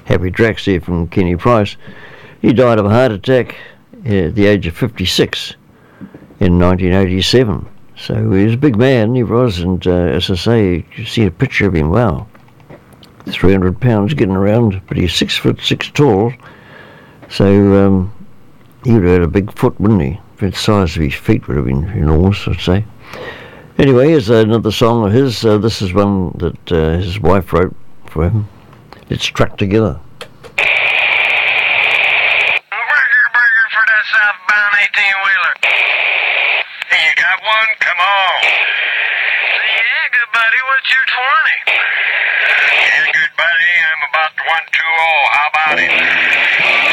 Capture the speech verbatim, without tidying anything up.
Happy Tracks there from Kenny Price. He died of a heart attack at the age of fifty-six in nineteen eighty-seven. So he was a big man, he was, and uh, as I say, you see a picture of him, wow. three hundred pounds getting around, but he's six foot six tall. So um, he would have had a big foot, wouldn't he? The size of his feet would have been enormous, I'd say. Anyway, here's another song of his. Uh, this is one that uh, his wife wrote for him. It's Struck Together. Burger, burger for that southbound eighteen-wheeler. Hey, you got one? Come on. Yeah, good buddy, what's your twenty? Yeah, good buddy, I'm about one two oh. How about it?